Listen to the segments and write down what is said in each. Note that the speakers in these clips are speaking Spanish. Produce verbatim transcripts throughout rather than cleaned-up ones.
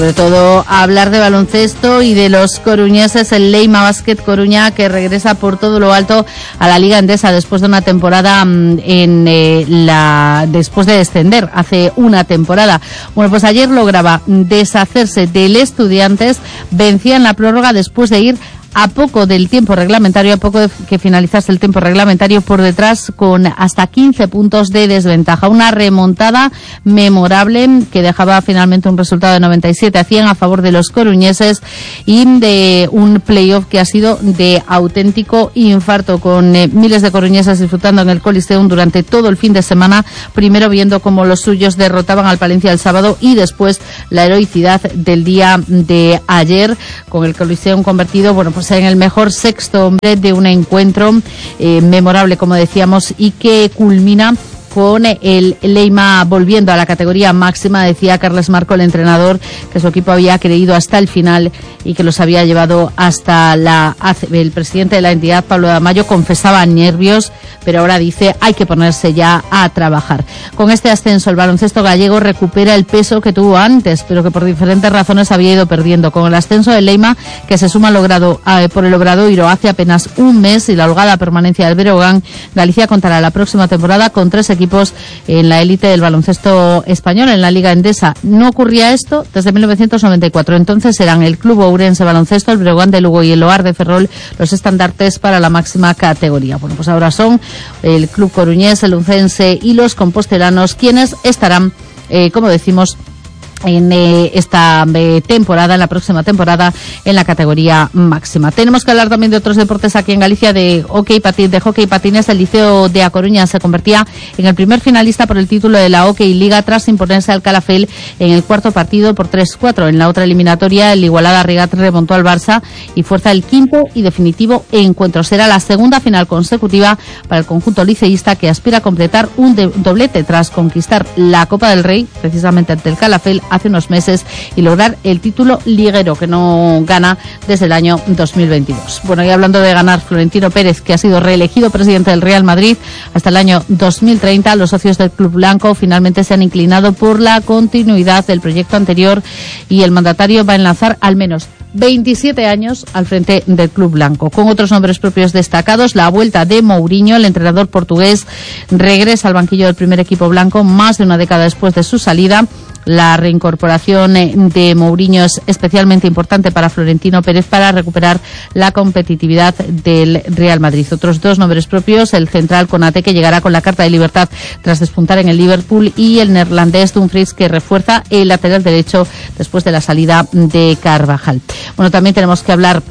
Sobre todo a hablar de baloncesto y de los coruñeses, el Leima Basket Coruña, que regresa por todo lo alto a la Liga Endesa después de una temporada en eh, la después de descender hace una temporada. Bueno, pues ayer lograba deshacerse del Estudiantes, vencía en la prórroga después de ir a poco del tiempo reglamentario, a poco de que finalizase el tiempo reglamentario, por detrás con hasta quince puntos de desventaja. Una remontada memorable que dejaba finalmente un resultado de noventa y siete a cien a favor de los coruñeses y de un playoff que ha sido de auténtico infarto, con eh, miles de coruñeses disfrutando en el Coliseum durante todo el fin de semana, primero viendo cómo los suyos derrotaban al Palencia el sábado y después la heroicidad del día de ayer, con el Coliseum convertido, bueno, pues en el mejor sexto hombre de un encuentro eh, memorable, como decíamos, y que culmina con el Leima volviendo a la categoría máxima. Decía Carles Marco, el entrenador, que su equipo había creído hasta el final y que los había llevado hasta la A C B. El presidente de la entidad, Pablo Damayo, confesaba nervios, pero ahora dice hay que ponerse ya a trabajar. Con este ascenso, el baloncesto gallego recupera el peso que tuvo antes, pero que por diferentes razones había ido perdiendo. Con el ascenso del Leima, que se suma logrado eh, por el Obradoiro hace apenas un mes, y la holgada permanencia del Breogán, Galicia contará la próxima temporada con tres equipos equipos en la élite del baloncesto español, en la Liga Endesa. No ocurría esto desde mil novecientos noventa y cuatro. Entonces eran el Club Ourense Baloncesto, el Breogán de Lugo y el Oar de Ferrol los estandartes para la máxima categoría. Bueno, pues ahora son el Club Coruñés, el Lucense y los compostelanos quienes estarán, eh, como decimos, en eh, esta eh, temporada, en la próxima temporada, en la categoría máxima. Tenemos que hablar también de otros deportes aquí en Galicia, de hockey patín, de hockey patines. El Liceo de A Coruña se convertía en el primer finalista por el título de la Hockey Liga tras imponerse al Calafell en el cuarto partido por tres cuatro. En la otra eliminatoria, el Igualada Rigat remontó al Barça y fuerza el quinto y definitivo encuentro. Será la segunda final consecutiva para el conjunto liceísta, que aspira a completar un de- doblete tras conquistar la Copa del Rey, precisamente ante el Calafell, hace unos meses, y lograr el título liguero, que no gana desde el año dos mil veintidós. Bueno, y hablando de ganar, Florentino Pérez, que ha sido reelegido presidente del Real Madrid hasta el año dos mil treinta, los socios del Club Blanco finalmente se han inclinado por la continuidad del proyecto anterior, y el mandatario va a enlazar al menos veintisiete años al frente del Club Blanco. Con otros nombres propios destacados, la vuelta de Mourinho, el entrenador portugués, regresa al banquillo del primer equipo blanco más de una década después de su salida. La reincorporación de Mourinho es especialmente importante para Florentino Pérez para recuperar la competitividad del Real Madrid. Otros dos nombres propios, el central Konate, que llegará con la carta de libertad tras despuntar en el Liverpool, y el neerlandés Dumfries, que refuerza el lateral derecho después de la salida de Carvajal. Bueno, también tenemos que hablar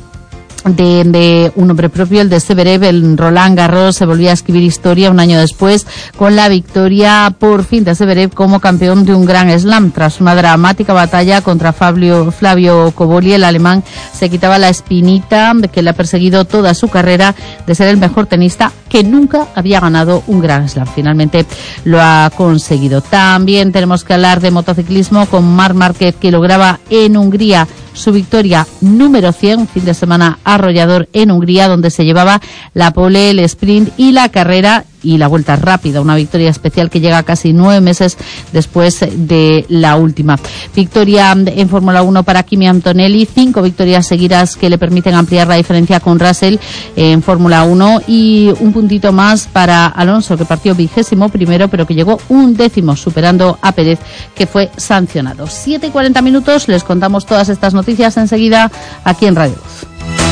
De, de un nombre propio, el de Zverev. El Roland Garros se volvía a escribir historia un año después con la victoria por fin de Zverev como campeón de un Grand Slam. Tras una dramática batalla contra Fabio, Flavio Cobolli, el alemán se quitaba la espinita que le ha perseguido toda su carrera de ser el mejor tenista que nunca había ganado un Grand Slam. Finalmente lo ha conseguido. También tenemos que hablar de motociclismo con Marc Márquez, que lograba en Hungría su victoria número cien, fin de semana arrollador en Hungría, donde se llevaba la pole, el sprint y la carrera y la vuelta rápida. Una victoria especial que llega casi nueve meses después de la última. Victoria en Fórmula uno para Kimi Antonelli, cinco victorias seguidas que le permiten ampliar la diferencia con Russell en Fórmula uno, y un puntito más para Alonso, que partió vigésimo primero, pero que llegó un décimo, superando a Pérez, que fue sancionado. siete y cuarenta minutos, les contamos todas estas noticias enseguida aquí en Radio Voz.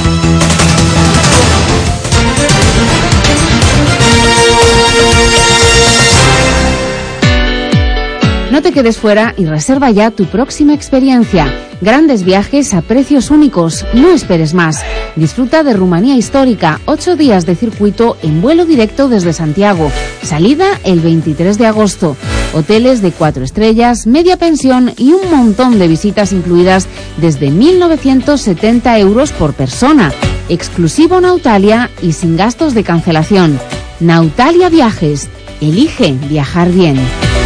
No te quedes fuera y reserva ya tu próxima experiencia. Grandes viajes a precios únicos. No esperes más. Disfruta de Rumanía Histórica. Ocho días de circuito en vuelo directo desde Santiago. Salida el veintitrés de agosto. Hoteles de cuatro estrellas, media pensión y un montón de visitas incluidas desde mil novecientos setenta euros por persona. Exclusivo Nautalia y sin gastos de cancelación. Nautalia Viajes. Elige viajar bien.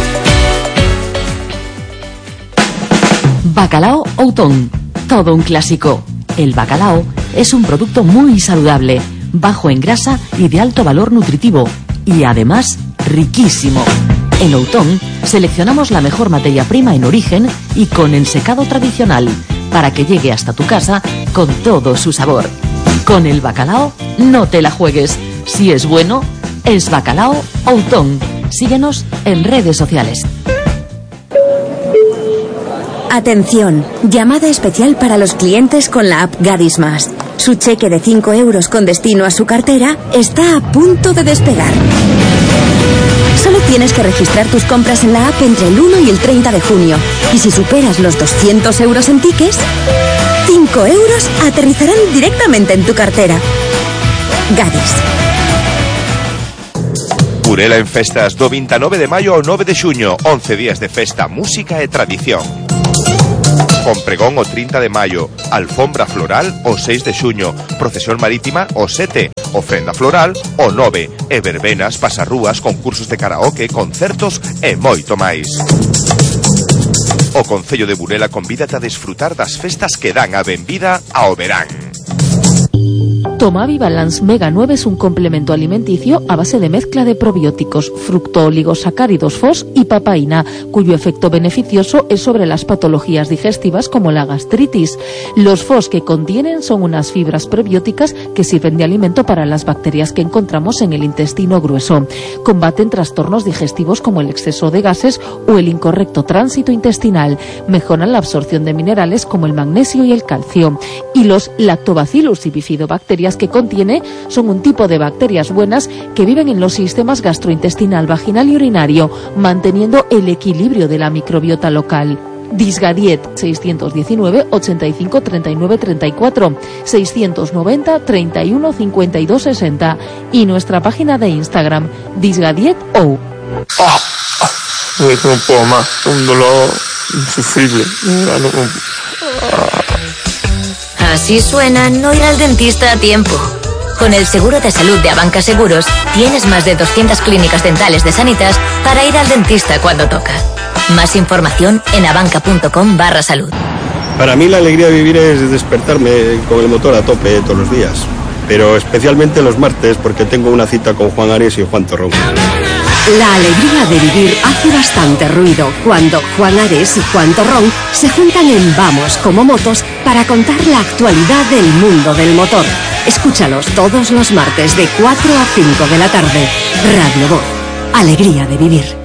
Bacalao Outón, todo un clásico. El bacalao es un producto muy saludable, bajo en grasa y de alto valor nutritivo, y además riquísimo. En Outón Seleccionamos la mejor materia prima en origen y con ensecado tradicional, para que llegue hasta tu casa con todo su sabor. Con el bacalao no te la juegues. Si es bueno, es Bacalao Outón. Síguenos en redes sociales. Atención, llamada especial para los clientes con la app Gadis Más. Su cheque de cinco euros con destino a su cartera está a punto de despegar. Solo tienes que registrar tus compras en la app entre el uno y el treinta de junio. Y si superas los doscientos euros en tickets, cinco euros aterrizarán directamente en tu cartera. Gadis. Burela en festas do veintinueve de maio ao nove de xuño, once días de festa, música e tradición. Con pregón o trinta de maio, alfombra floral o seis de xuño, procesión marítima o sete, ofrenda floral o nove, e verbenas, pasarrúas, concursos de karaoke, concertos e moito máis. O Concello de Burela convídate a desfrutar das festas que dan a benvida ao verán. Toma Vivalance Mega nueve es un complemento alimenticio a base de mezcla de probióticos, fructooligosacáridos F O S y papaína, cuyo efecto beneficioso es sobre las patologías digestivas como la gastritis. Los F O S que contienen son unas fibras prebióticas que sirven de alimento para las bacterias que encontramos en el intestino grueso. Combaten trastornos digestivos como el exceso de gases o el incorrecto tránsito intestinal. Mejoran la absorción de minerales como el magnesio y el calcio. Y los lactobacillus y bifidobacterias que contiene son un tipo de bacterias buenas que viven en los sistemas gastrointestinal, vaginal y urinario, manteniendo el equilibrio de la microbiota local. Disgadiet seiscientos diecinueve, ochenta y cinco, treinta y nueve, treinta y cuatro, seiscientos noventa, treinta y uno, cincuenta y dos, sesenta y nuestra página de Instagram, Disgadiet O. Ah, no puedo más, un dolor insufrible. Así suena no ir al dentista a tiempo. Con el seguro de salud de Abanca Seguros, tienes más de doscientas clínicas dentales de Sanitas para ir al dentista cuando toca. Más información en abanca.com barra salud. Para mí la alegría de vivir es despertarme con el motor a tope todos los días. Pero especialmente los martes porque tengo una cita con Juan Ares y Juan Torrón. La alegría de vivir hace bastante ruido cuando Juan Ares y Juan Torrón se juntan en Vamos como Motos para contar la actualidad del mundo del motor. Escúchalos todos los martes de cuatro a cinco de la tarde. Radio Voz. Alegría de vivir.